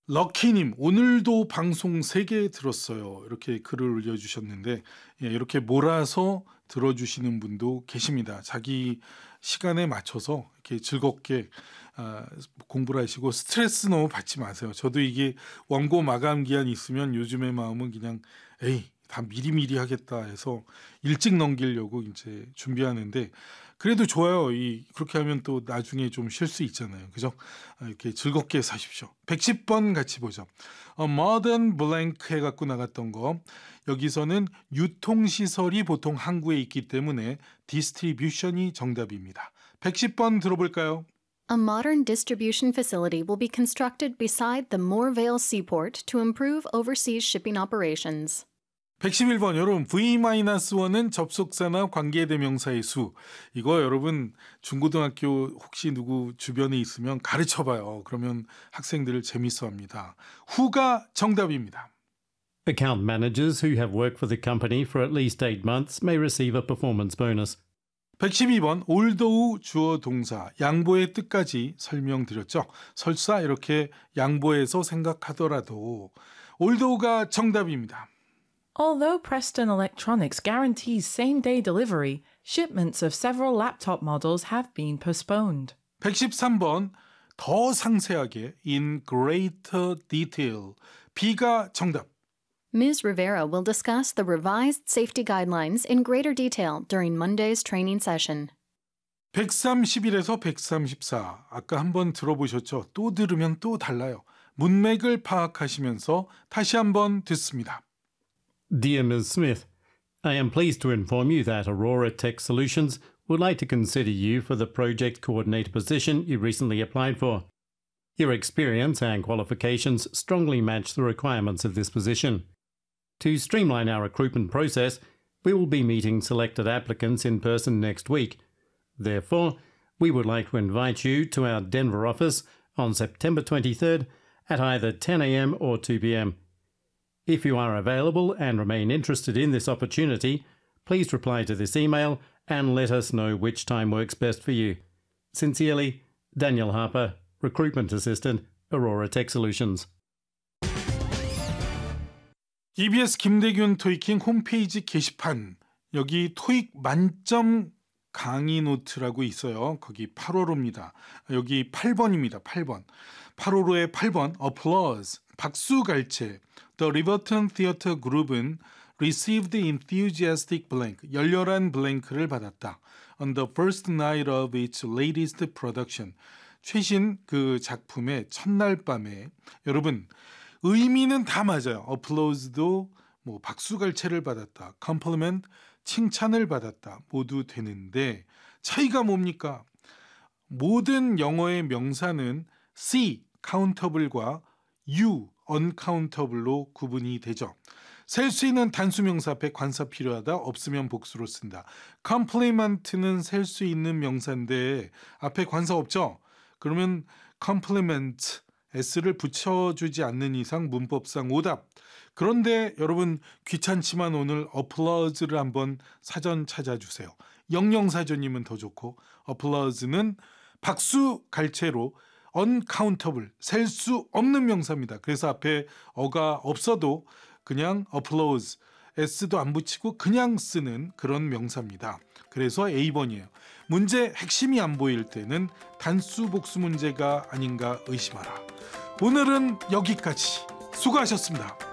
럭키님, 오늘도 방송 3개 들었어요. 이렇게 글을 올려주셨는데, 예, 이렇게 몰아서 들어주시는 분도 계십니다. 자기 시간에 맞춰서 이렇게 즐겁게 공부를 하시고 스트레스 너무 받지 마세요. 저도 이게 원고 마감 기한 있으면 요즘의 마음은 그냥 에이, 다 미리미리 하겠다 해서 일찍 넘기려고 이제 준비하는데 그래도 좋아요. 그렇게 하면 또 나중에 좀 쉴 수 있잖아요. 그죠? 이렇게 즐겁게 사십시오. 110번 같이 보죠. modern blank 해갖고 나갔던 거. 여기서는 유통시설이 보통 항구에 있기 때문에 distribution이 정답입니다. 110번 들어볼까요? A modern distribution facility will be constructed beside the Moorvale Seaport to improve overseas shipping operations. 111번 여러분 V-1은 접속사나 관계대명사의 수. 이거 여러분 중고등학교 혹시 누구 주변에 있으면 가르쳐봐요. 그러면 학생들을 재밌어합니다. 후가 정답입니다. Account managers who have worked for the company for at least 8 months may receive a performance bonus. 112번 올도우 주어 동사 양보의 뜻까지 설명드렸죠. 설사 이렇게 양보해서 생각하더라도 올도우가 정답입니다. Although Preston Electronics guarantees same-day delivery, shipments of several laptop models have been postponed. 113번 더 상세하게 in greater detail. B가 정답. Ms. Rivera will discuss the revised safety guidelines in greater detail during Monday's training session. 131에서 134. 아까 한번 들어보셨죠? 또 들으면 또 달라요. 문맥을 파악하시면서 다시 한번 듣습니다. Dear Ms. Smith, I am pleased to inform you that Aurora Tech Solutions would like to consider you for the project coordinator position you recently applied for. Your experience and qualifications strongly match the requirements of this position. To streamline our recruitment process, we will be meeting selected applicants in person next week. Therefore, we would like to invite you to our Denver office on September 23rd at either 10 a.m. or 2 p.m. If you are available and remain interested in this opportunity, please reply to this email and let us know which time works best for you. Sincerely, Daniel Harper, Recruitment Assistant, Aurora Tech Solutions. EBS 김대균 토익킹 홈페이지 게시판 여기 토익 만점 강의 노트라고 있어요. 거기 8호로입니다. 여기 8번입니다. 8번. 8호로의 8번 applause 박수갈채 The Riverton Theatre Group은 received enthusiastic blank 열렬한 블랭크를 받았다. On the first night of its latest production 최신 그 작품의 첫날 밤에 여러분 의미는 다 맞아요. applause도 뭐 박수갈채를 받았다. compliment 칭찬을 받았다. 모두 되는데 차이가 뭡니까? 모든 영어의 명사는 C countable과 U uncountable로 구분이 되죠. 셀 수 있는 단수명사 앞에 관사 필요하다. 없으면 복수로 쓴다. compliment는 셀 수 있는 명사인데 앞에 관사 없죠? 그러면 compliment S를 붙여주지 않는 이상 문법상 오답. 그런데 여러분 귀찮지만 오늘 applause를 한번 사전 찾아주세요. 영영사전이면 더 좋고 applause는 박수 갈채로 uncountable, 셀 수 없는 명사입니다. 그래서 앞에 어가 없어도 그냥 applause, S도 안 붙이고 그냥 쓰는 그런 명사입니다. 그래서 A번이에요. 문제 핵심이 안 보일 때는 단수 복수 문제가 아닌가 의심하라. 오늘은 여기까지. 수고하셨습니다.